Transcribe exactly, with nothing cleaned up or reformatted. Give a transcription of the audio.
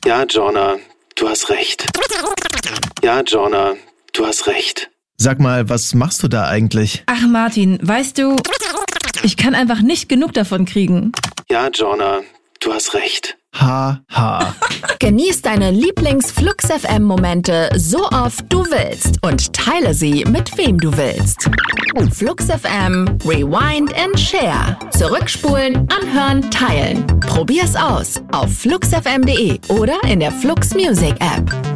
Ja, Jorna, du hast recht. Ja, Jorna, du hast recht. Sag mal, was machst du da eigentlich? Ach Martin, weißt du, ich kann einfach nicht genug davon kriegen. Ja, Jorna, du hast recht. Ha, ha. Genieß deine Lieblings-Flux-F M-Momente so oft du willst und teile sie mit wem du willst. Flux F M, Rewind and Share. Zurückspulen, anhören, teilen. Probier's aus auf flux f m punkt de oder in der Flux Music App.